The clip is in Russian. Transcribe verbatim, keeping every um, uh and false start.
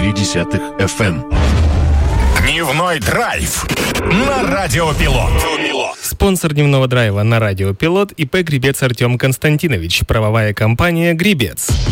четыре десятых эф эм. Дневной драйв на Радио Пилот. Спонсор дневного драйва на Радио Пилот ИП «Гребец» Артем Константинович. Правовая компания «Гребец».